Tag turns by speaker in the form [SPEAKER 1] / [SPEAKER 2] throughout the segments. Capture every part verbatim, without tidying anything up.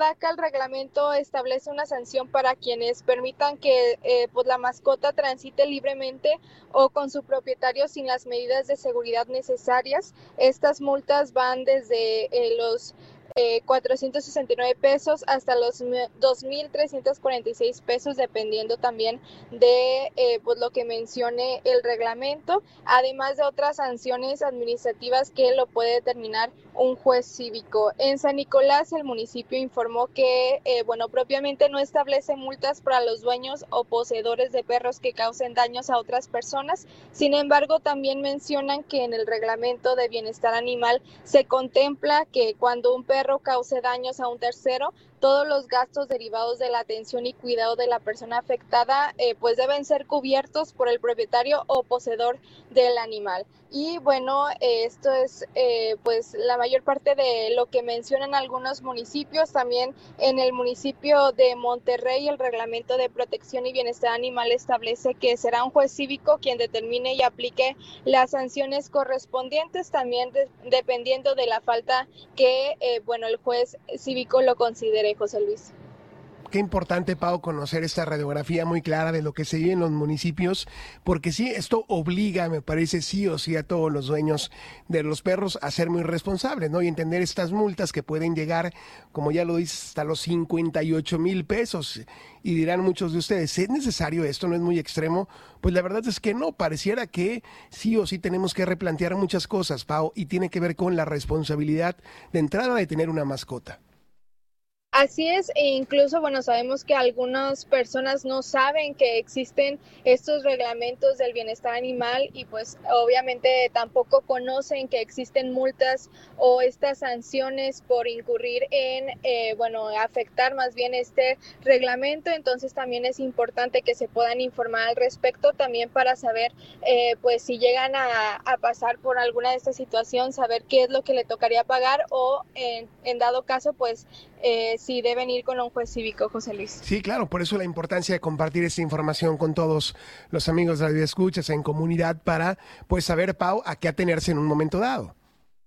[SPEAKER 1] acá el reglamento establece una sanción para quienes permitan que eh, pues la mascota transite libremente o con su propietario sin las medidas de seguridad necesarias. Estas multas van desde eh, los Eh, cuatrocientos sesenta y nueve pesos hasta los dos mil trescientos cuarenta y seis pesos, dependiendo también de eh, pues lo que mencione el reglamento, además de otras sanciones administrativas que lo puede determinar un juez cívico. En San Nicolás, el municipio informó que, eh, bueno, propiamente no establece multas para los dueños o poseedores de perros que causen daños a otras personas. Sin embargo, también mencionan que en el reglamento de bienestar animal se contempla que cuando un perro cause daños a un tercero, todos los gastos derivados de la atención y cuidado de la persona afectada eh, pues deben ser cubiertos por el propietario o poseedor del animal. Y bueno, eh, esto es eh, pues la mayor parte de lo que mencionan algunos municipios. También en el municipio de Monterrey, el reglamento de protección y bienestar animal establece que será un juez cívico quien determine y aplique las sanciones correspondientes, también de, dependiendo de la falta que eh, bueno el juez cívico lo considere. José Luis.
[SPEAKER 2] Qué importante, Pau, conocer esta radiografía muy clara de lo que se vive en los municipios, porque sí, esto obliga, me parece, sí o sí a todos los dueños de los perros a ser muy responsables, ¿no? Y entender estas multas que pueden llegar, como ya lo dices, hasta los cincuenta y ocho mil pesos. Y dirán muchos de ustedes, ¿es necesario esto? ¿No es muy extremo? Pues la verdad es que no, pareciera que sí o sí tenemos que replantear muchas cosas, Pau, y tiene que ver con la responsabilidad de entrada de tener una mascota.
[SPEAKER 1] Así es, e incluso, bueno, sabemos que algunas personas no saben que existen estos reglamentos del bienestar animal y pues obviamente tampoco conocen que existen multas o estas sanciones por incurrir en, eh, bueno, afectar más bien este reglamento. Entonces también es importante que se puedan informar al respecto, también para saber, eh, pues si llegan a, a pasar por alguna de estas situaciones, saber qué es lo que le tocaría pagar o en, en dado caso, pues, Eh, si deben ir con un juez cívico, José Luis.
[SPEAKER 2] Sí, claro, por eso la importancia de compartir esta información con todos los amigos de Radio Escuchas en comunidad para, pues, saber, Pau, a qué atenerse en un momento dado.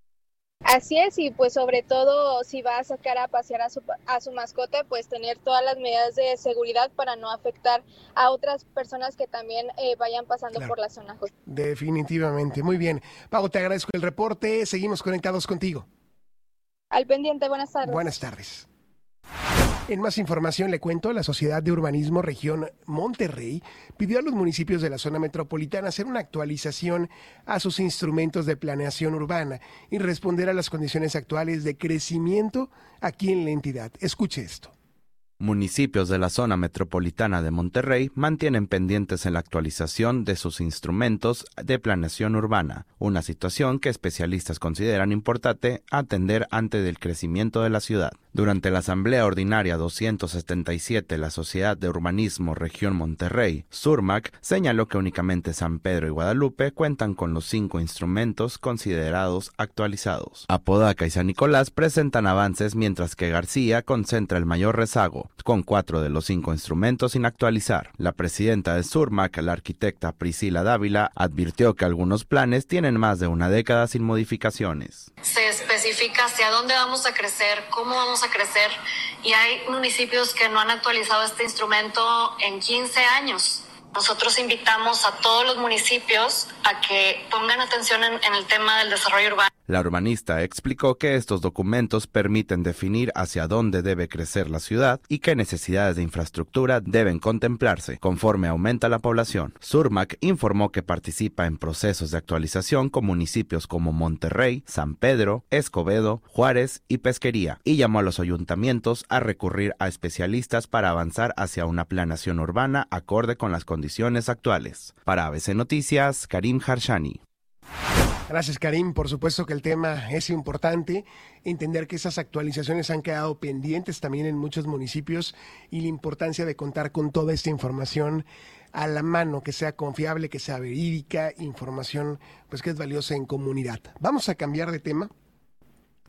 [SPEAKER 1] Así es, y pues sobre todo si va a sacar a pasear a su, a su mascota, pues tener todas las medidas de seguridad para no afectar a otras personas que también eh, vayan pasando claro. por la zona. José.
[SPEAKER 2] Definitivamente, muy bien. Pau, te agradezco el reporte, seguimos conectados contigo.
[SPEAKER 1] Al pendiente, buenas tardes.
[SPEAKER 2] Buenas tardes. En más información le cuento, la Sociedad de Urbanismo Región Monterrey pidió a los municipios de la zona metropolitana hacer una actualización a sus instrumentos de planeación urbana y responder a las condiciones actuales de crecimiento aquí en la entidad. Escuche esto.
[SPEAKER 3] Municipios de la zona metropolitana de Monterrey mantienen pendientes en la actualización de sus instrumentos de planeación urbana, una situación que especialistas consideran importante atender ante el crecimiento de la ciudad. Durante la Asamblea Ordinaria doscientos setenta y siete, la Sociedad de Urbanismo Región Monterrey, SURMAC, señaló que únicamente San Pedro y Guadalupe cuentan con los cinco instrumentos considerados actualizados. Apodaca y San Nicolás presentan avances, mientras que García concentra el mayor rezago, con cuatro de los cinco instrumentos sin actualizar. La presidenta de SURMAC, la arquitecta Priscila Dávila, advirtió que algunos planes tienen más de una década sin modificaciones.
[SPEAKER 4] Se especifica hacia dónde vamos a crecer, cómo vamos a crecer, y hay municipios que no han actualizado este instrumento en quince años. Nosotros invitamos a todos los municipios a que pongan atención en, en el tema del desarrollo urbano.
[SPEAKER 3] La urbanista explicó que estos documentos permiten definir hacia dónde debe crecer la ciudad y qué necesidades de infraestructura deben contemplarse conforme aumenta la población. SURMAC informó que participa en procesos de actualización con municipios como Monterrey, San Pedro, Escobedo, Juárez y Pesquería, y llamó a los ayuntamientos a recurrir a especialistas para avanzar hacia una planeación urbana acorde con las condiciones actuales. Para A B C Noticias, Karim Harshani.
[SPEAKER 2] Gracias, Karim. Por supuesto que el tema es importante, entender que esas actualizaciones han quedado pendientes también en muchos municipios y la importancia de contar con toda esta información a la mano, que sea confiable, que sea verídica, información pues que es valiosa en comunidad. Vamos a cambiar de tema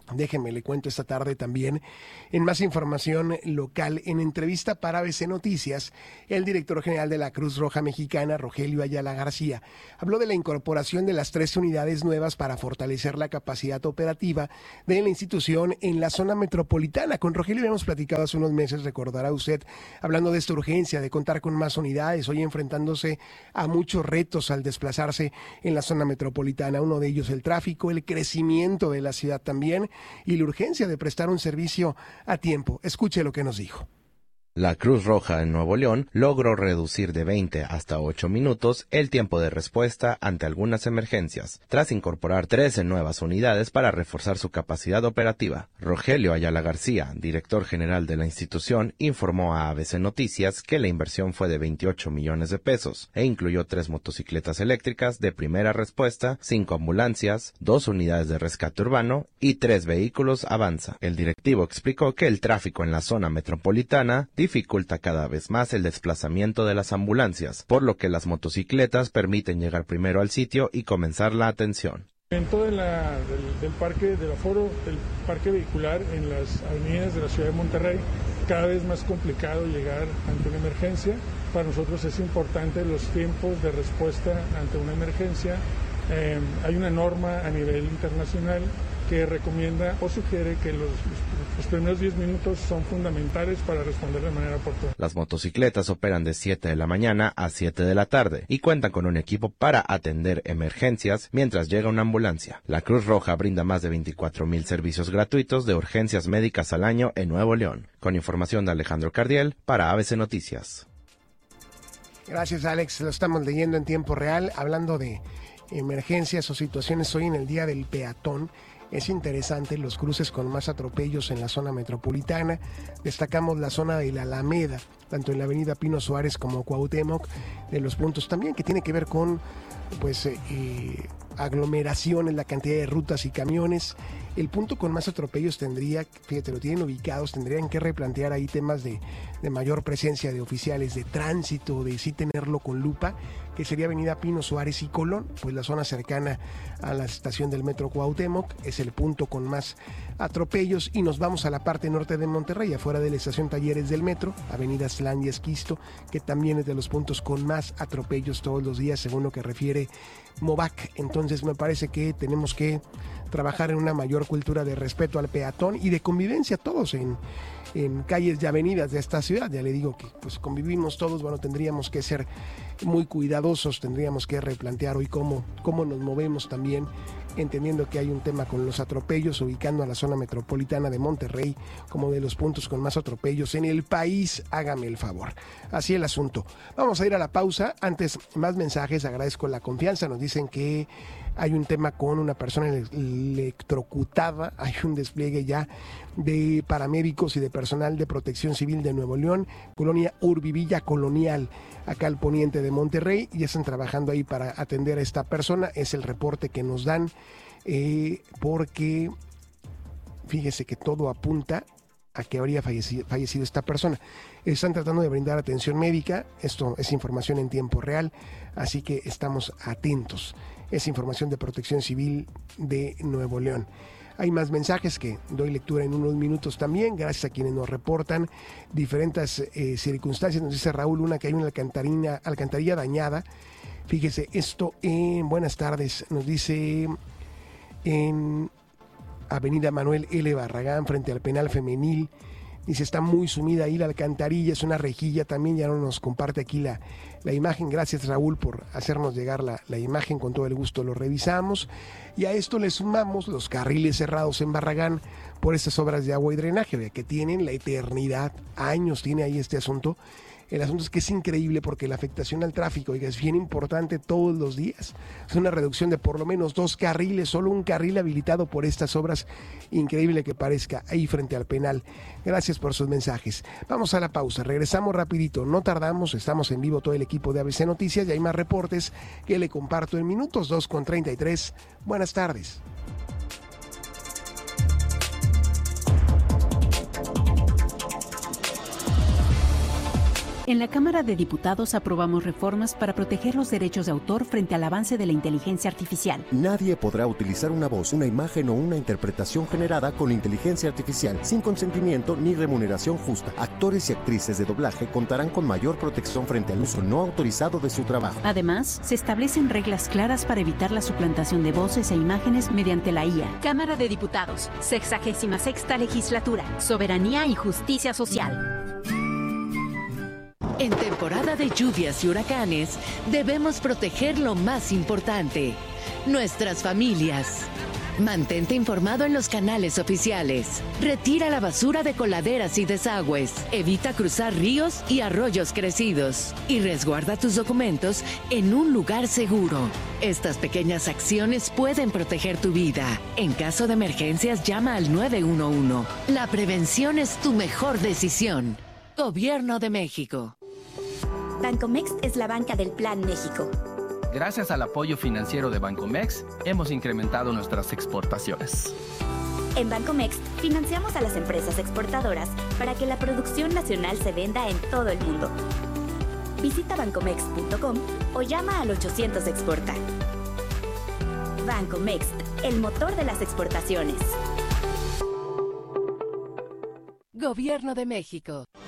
[SPEAKER 2] Déjenme, le cuento esta tarde también, en más información local, en entrevista para A B C Noticias, el director general de la Cruz Roja Mexicana, Rogelio Ayala García, habló de la incorporación de las tres unidades nuevas para fortalecer la capacidad operativa de la institución en la zona metropolitana. Con Rogelio habíamos platicado hace unos meses, recordará usted, hablando de esta urgencia de contar con más unidades, hoy enfrentándose a muchos retos al desplazarse en la zona metropolitana, uno de ellos el tráfico, el crecimiento de la ciudad también, y la urgencia de prestar un servicio a tiempo. Escuche lo que nos dijo.
[SPEAKER 3] La Cruz Roja en Nuevo León logró reducir de veinte hasta ocho minutos el tiempo de respuesta ante algunas emergencias, tras incorporar trece nuevas unidades para reforzar su capacidad operativa. Rogelio Ayala García, director general de la institución, informó a A B C Noticias que la inversión fue de veintiocho millones de pesos e incluyó tres motocicletas eléctricas de primera respuesta, cinco ambulancias, dos unidades de rescate urbano y tres vehículos Avanza. El directivo explicó que el tráfico en la zona metropolitana dificulta cada vez más el desplazamiento de las ambulancias, por lo que las motocicletas permiten llegar primero al sitio y comenzar la atención.
[SPEAKER 5] En todo la, del, del parque del aforo, del parque vehicular en las avenidas de la ciudad de Monterrey, cada vez más complicado llegar ante una emergencia. Para nosotros es importante los tiempos de respuesta ante una emergencia. Eh, hay una norma a nivel internacional que recomienda o sugiere que los, los primeros diez minutos son fundamentales para responder de manera oportuna.
[SPEAKER 3] Las motocicletas operan de siete de la mañana a siete de la tarde y cuentan con un equipo para atender emergencias mientras llega una ambulancia. La Cruz Roja brinda más de veinticuatro mil servicios gratuitos de urgencias médicas al año en Nuevo León. Con información de Alejandro Cardiel para A B C Noticias.
[SPEAKER 2] Gracias, Alex. Lo estamos leyendo en tiempo real, hablando de emergencias o situaciones hoy en el Día del Peatón. Es interesante los cruces con más atropellos en la zona metropolitana. Destacamos la zona de la Alameda, tanto en la avenida Pino Suárez como Cuauhtémoc, de los puntos también que tiene que ver con pues eh, aglomeraciones, la cantidad de rutas y camiones. El punto con más atropellos tendría, fíjate, lo tienen ubicados, tendrían que replantear ahí temas de, de mayor presencia de oficiales de tránsito, de sí tenerlo con lupa, que sería avenida Pino Suárez y Colón, pues la zona cercana a la estación del metro Cuauhtémoc es el punto con más atropellos. Y nos vamos a la parte norte de Monterrey, afuera de la estación Talleres del metro, avenida Slán y Esquisto, que también es de los puntos con más atropellos todos los días, según lo que refiere Movac. Entonces me parece que tenemos que trabajar en una mayor cultura de respeto al peatón y de convivencia todos en, en calles y avenidas de esta ciudad. Ya le digo que pues convivimos todos, bueno, tendríamos que ser muy cuidadosos, tendríamos que replantear hoy cómo, cómo nos movemos también, entendiendo que hay un tema con los atropellos, ubicando a la zona metropolitana de Monterrey como de los puntos con más atropellos en el país. Hágame el favor. Así el asunto. Vamos a ir a la pausa. Antes, más mensajes. Agradezco la confianza. Nos dicen que hay un tema con una persona electrocutada. Hay un despliegue ya de paramédicos y de personal de Protección Civil de Nuevo León, colonia Urbivilla Colonial, acá al poniente de Monterrey, y están trabajando ahí para atender a esta persona. Es el reporte que nos dan, eh, porque fíjese que todo apunta a que habría fallecido, fallecido esta persona. Están tratando de brindar atención médica. Esto es información en tiempo real, así que estamos atentos. Es información de Protección Civil de Nuevo León. Hay más mensajes que doy lectura en unos minutos también, gracias a quienes nos reportan diferentes eh, circunstancias. Nos dice Raúl Luna que hay una alcantarilla, alcantarilla dañada. Fíjese, esto en buenas tardes, nos dice en avenida Manuel L. Barragán, frente al penal femenil. Dice, está muy sumida ahí la alcantarilla, es una rejilla también. Ya no nos comparte aquí la, la imagen. Gracias, Raúl, por hacernos llegar la, la imagen. Con todo el gusto lo revisamos. Y a esto le sumamos los carriles cerrados en Barragán por estas obras de agua y drenaje, que tienen la eternidad, años tiene ahí este asunto. El asunto es que es increíble porque la afectación al tráfico, oiga, es bien importante todos los días. Es una reducción de por lo menos dos carriles, solo un carril habilitado por estas obras. Increíble que parezca ahí frente al penal. Gracias por sus mensajes. Vamos a la pausa, regresamos rapidito, no tardamos, estamos en vivo todo el equipo de A B C Noticias y hay más reportes que le comparto en minutos. Dos con treinta y tres. Buenas tardes.
[SPEAKER 6] En la Cámara de Diputados aprobamos reformas para proteger los derechos de autor frente al avance de la inteligencia artificial.
[SPEAKER 7] Nadie podrá utilizar una voz, una imagen o una interpretación generada con inteligencia artificial sin consentimiento ni remuneración justa. Actores y actrices de doblaje contarán con mayor protección frente al uso no autorizado de su trabajo.
[SPEAKER 6] Además, se establecen reglas claras para evitar la suplantación de voces e imágenes mediante la I A.
[SPEAKER 8] Cámara de Diputados, sexagésima sexta legislatura, soberanía y justicia social.
[SPEAKER 9] En temporada de lluvias y huracanes, debemos proteger lo más importante, nuestras familias. Mantente informado en los canales oficiales. Retira la basura de coladeras y desagües. Evita cruzar ríos y arroyos crecidos. Y resguarda tus documentos en un lugar seguro. Estas pequeñas acciones pueden proteger tu vida. En caso de emergencias, llama al nueve uno uno. La prevención es tu mejor decisión. Gobierno de México.
[SPEAKER 10] Bancomext es la banca del Plan México.
[SPEAKER 11] Gracias al apoyo financiero de Bancomext, hemos incrementado nuestras exportaciones.
[SPEAKER 10] En Bancomext, financiamos a las empresas exportadoras para que la producción nacional se venda en todo el mundo. Visita bancomext punto com o llama al ochocientos exporta. Bancomext, el motor de las exportaciones.
[SPEAKER 9] Gobierno de México.